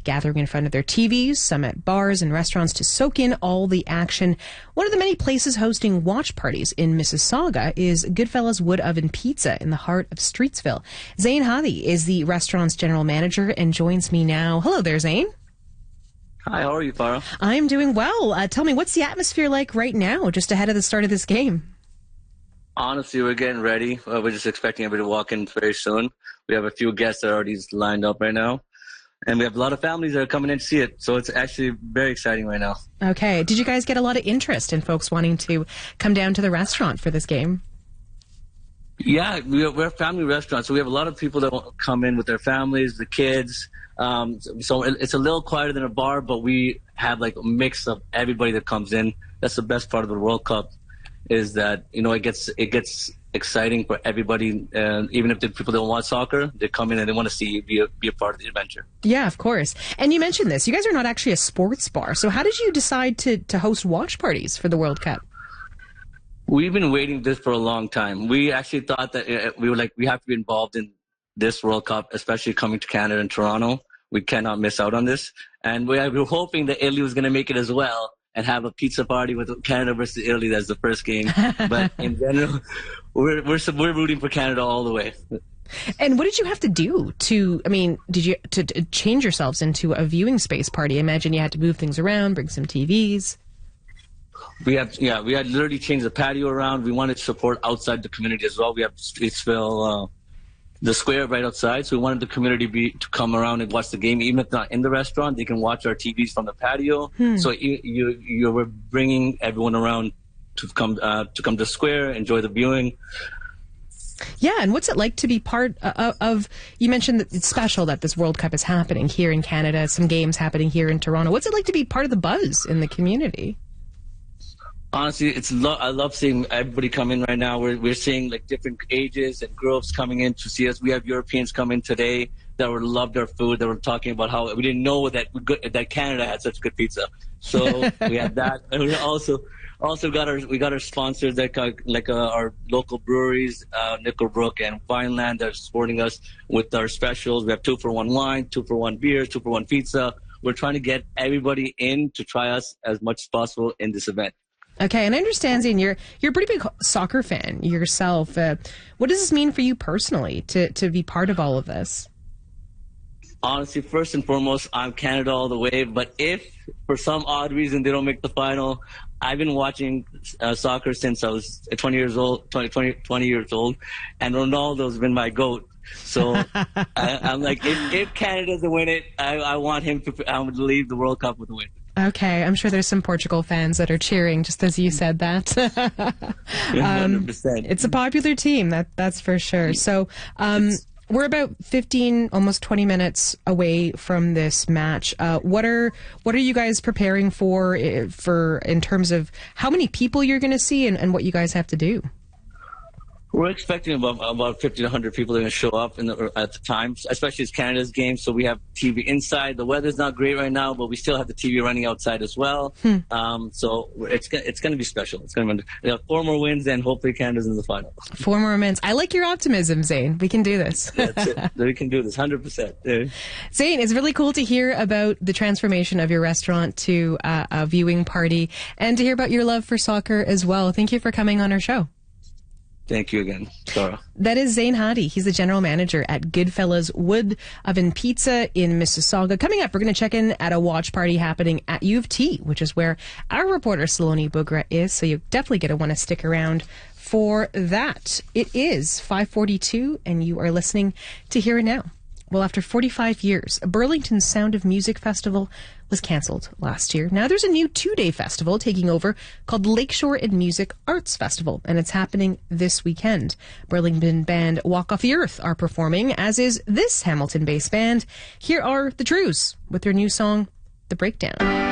gathering in front of their TVs, some at bars and restaurants to soak in all the action. One of the many places hosting watch parties in Mississauga is Goodfellas Wood Oven Pizza in the heart of Streetsville. Zane Hadi is the restaurant's general manager and joins me now. Hello there, Zane. Hi, how are you, Farah? I'm doing well. Tell me, what's the atmosphere like right now, just ahead of the start of this game? Honestly, we're getting ready. We're just expecting everybody to walk in very soon. We have a few guests that are already lined up right now. And we have a lot of families that are coming in to see it. So it's actually very exciting right now. Okay. Did you guys get a lot of interest in folks wanting to come down to the restaurant for this game? Yeah, we're a family restaurant. So we have a lot of people that come in with their families, the kids. So it's a little quieter than a bar, but we have like a mix of everybody that comes in. That's the best part of the World Cup. Is that, you know, it gets exciting for everybody, and even if the people don't want soccer, they come in and they want to see you be a part of the adventure. Yeah, of course. And you mentioned this. You guys are not actually a sports bar. So how did you decide to host watch parties for the World Cup? We've been waiting this for a long time. We actually thought that we have to be involved in this World Cup, especially coming to Canada and Toronto. We cannot miss out on this. And we were hoping that Italy was going to make it as well and have a pizza party with Canada versus Italy. That's the first game. But in general, we're rooting for Canada all the way. And what did you have to do did you change yourselves into a viewing space party? I imagine you had to move things around, bring some TVs. We had literally changed the patio around. We wanted to support outside the community as well. We have Streetsville, the square right outside, so we wanted the community to come around and watch the game, even if not in the restaurant. They can watch our TVs from the patio. So you were bringing everyone around to come to the square, enjoy the viewing. Yeah, and what's it like to be part of? You mentioned that it's special that this World Cup is happening here in Canada. Some games happening here in Toronto. What's it like to be part of the buzz in the community? Honestly, I love seeing everybody come in right now. We're seeing like different ages and groups coming in to see us. We have Europeans come in today that loved our food. That were talking about how we didn't know that Canada had such good pizza. So we had that. And we also got our sponsors like our local breweries, Nickelbrook and Vineland, that are supporting us with our specials. We have 2-for-1 wine, 2-for-1 beer, 2-for-1 pizza. We're trying to get everybody in to try us as much as possible in this event. Okay, and I understand, Zane, you're a pretty big soccer fan yourself. What does this mean for you personally to be part of all of this? Honestly, first and foremost, I'm Canada all the way. But if for some odd reason they don't make the final, I've been watching soccer since I was 20 years old, and Ronaldo's been my GOAT. So I'm like, if Canada doesn't win it, I want him to leave the World Cup with a win. Okay, I'm sure there's some Portugal fans that are cheering just as you said that. 100%. It's a popular team, that's for sure. So we're about 15, almost 20 minutes away from this match. What are you guys preparing for in terms of how many people you're going to see and what you guys have to do? We're expecting about 50 to 100 people are going to show up at the time, especially it's Canada's game. So we have TV inside. The weather's not great right now, but we still have the TV running outside as well. So it's going to be special. It's going to be 4 more wins, and hopefully Canada's in the final. 4 more wins. I like your optimism, Zane. We can do this. That's it. We can do this, 100%. Yeah. Zane, it's really cool to hear about the transformation of your restaurant to a viewing party, and to hear about your love for soccer as well. Thank you for coming on our show. Thank you again, Sarah. That is Zane Hadi. He's the general manager at Goodfellas Wood Oven Pizza in Mississauga. Coming up, we're going to check in at a watch party happening at U of T, which is where our reporter Saloni Bugra is. So you're definitely going to want to stick around for that. It is 5:42, and you are listening to Here and Now. Well, after 45 years, Burlington's Sound of Music Festival was cancelled last year. Now there's a new 2-day festival taking over called Lakeshore and Music Arts Festival, and it's happening this weekend. Burlington band Walk Off the Earth are performing, as is this Hamilton-based band. Here are The Trews with their new song, The Breakdown.